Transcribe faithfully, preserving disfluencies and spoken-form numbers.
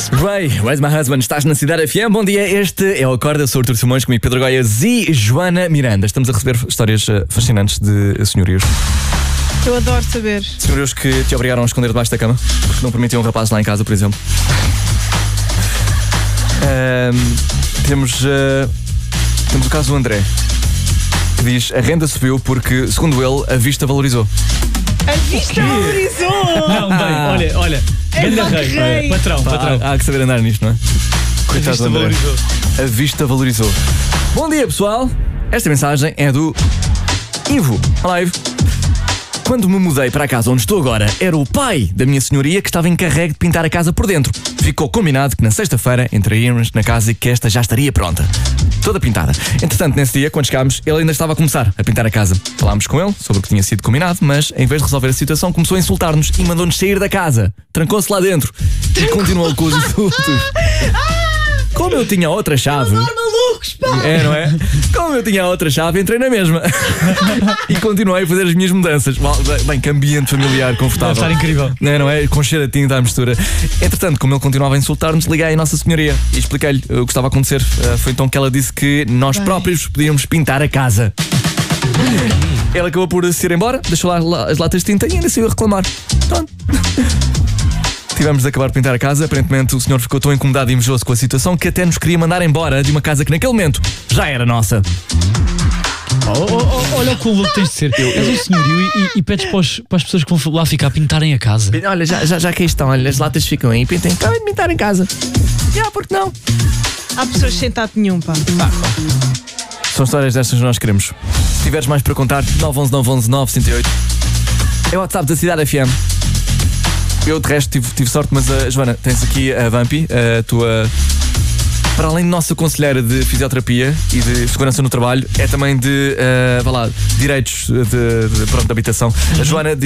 Ray, Where's My Husband? Estás na Cidade F M. Bom dia, este é o Acorda. Sou Artur Simões, comigo Pedro Goias e Joana Miranda. Estamos a receber histórias uh, fascinantes de senhorios. Eu adoro saber. Senhorios que te obrigaram a esconder debaixo da cama, porque não permitiam um rapaz lá em casa, por exemplo. Uh, temos, uh, temos o caso do André, que diz: a renda subiu porque, segundo ele, a vista valorizou. A vista valorizou! Não, bem, olha, olha. Ganda rei, rei. patrão, Pá, patrão. há, há que saber andar nisto, não é? Coitado A vista do André. valorizou. A vista valorizou. Bom dia, pessoal. Esta mensagem é do Ivo. Olá, Ivo. Quando me mudei para a casa onde estou agora, era o pai da minha senhoria que estava encarregue de pintar a casa por dentro. Ficou combinado que na sexta-feira entraríamos na casa e que esta já estaria pronta, toda pintada. Entretanto, nesse dia, quando chegámos, ele ainda estava a começar a pintar a casa. Falámos com ele sobre o que tinha sido combinado, mas em vez de resolver a situação, começou a insultar-nos e mandou-nos sair da casa. Trancou-se lá dentro e continuou com os insultos. Como eu tinha outra chave... Malucos, pá! É, não é? Como eu tinha outra chave, entrei na mesma. E continuei a fazer as minhas mudanças. Bem, que ambiente familiar, confortável. Deve estar incrível. Não é, não é? Com cheiro a tinta à mistura. Entretanto, como ele continuava a insultar-nos, liguei à Nossa Senhoria e expliquei-lhe o que estava a acontecer. Foi então que ela disse que nós Bem. próprios podíamos pintar a casa. Ele acabou por se ir embora, deixou lá as latas de tinta e ainda saiu a reclamar. Pronto. Tivemos de acabar de pintar a casa. Aparentemente o senhor ficou tão incomodado e invejoso com a situação que até nos queria mandar embora de uma casa que naquele momento já era nossa. Oh, oh, oh, olha o quão louco tens de ser. És um senhorio e, e, e pedes para, os, para as pessoas que vão lá ficar a pintarem a casa. Olha, já, já, já que aí estão, olha, as latas ficam aí, pintem, acabem de pintar em casa. Já, porque não? Há pessoas sem tato nenhum, pá. São histórias destas que nós queremos. Se tiveres mais para contar, nove um um nove um um nove zero oito. É o WhatsApp da Cidade F M. Eu, de resto, tive, tive sorte, mas, uh, Joana, tens aqui a Vampi, a tua... Para além de nossa conselheira de fisioterapia e de segurança no trabalho, é também de, uh, vá lá, direitos de, de, pronto, de habitação. A Joana